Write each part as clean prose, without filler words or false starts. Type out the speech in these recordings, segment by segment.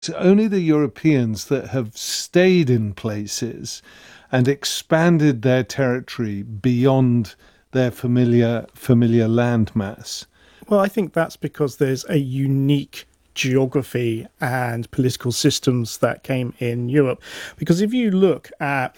It's only the Europeans that have stayed in places and expanded their territory beyond their familiar landmass. Well, I think that's because there's a unique geography and political systems that came in Europe. Because if you look at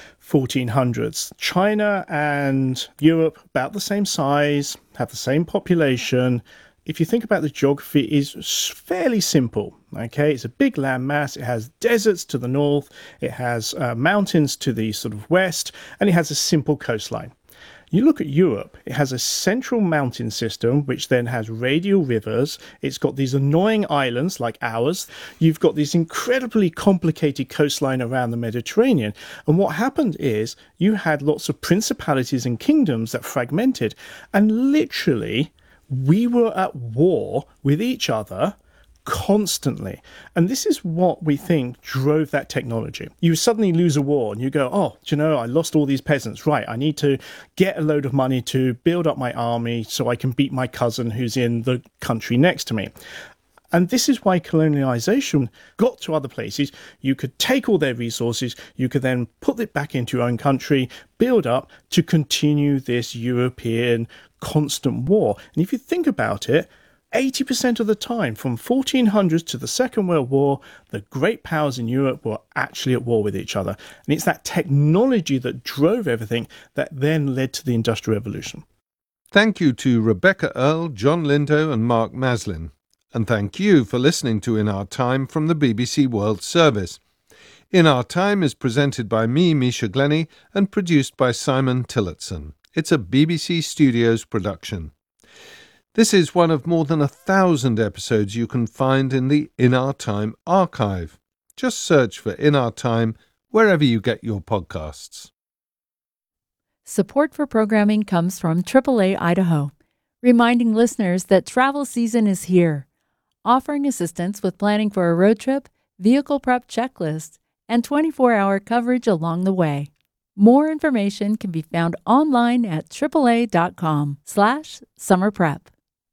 1400s, China and Europe about the same size, have the same population. If you think about the geography, is fairly simple. Okay, it's a big landmass. It has deserts to the north, it has mountains to the sort of west, and it has a simple coastline. You look at Europe, it has a central mountain system, which then has radial rivers. It's got these annoying islands like ours. You've got this incredibly complicated coastline around the Mediterranean. And what happened is you had lots of principalities and kingdoms that fragmented. And literally, we were at war with each other constantly. And this is what we think drove that technology. You suddenly lose a war and you go, oh, do you know, I lost all these peasants. Right, I need to get a load of money to build up my army so I can beat my cousin who's in the country next to me. And this is why colonialization got to other places. You could take all their resources, you could then put it back into your own country, build up to continue this European constant war. And if you think about it, 80% of the time, from 1400s to the Second World War, the great powers in Europe were actually at war with each other. And it's that technology that drove everything that then led to the Industrial Revolution. Thank you to Rebecca Earle, John Lindo and Mark Maslin. And thank you for listening to In Our Time from the BBC World Service. In Our Time is presented by me, Misha Glenny, and produced by Simon Tillotson. It's a BBC Studios production. This is one of more than 1,000 episodes you can find in the In Our Time archive. Just search for In Our Time wherever you get your podcasts. Support for programming comes from AAA Idaho, reminding listeners that travel season is here, offering assistance with planning for a road trip, vehicle prep checklist, and 24-hour coverage along the way. More information can be found online at AAA.com/summerprep.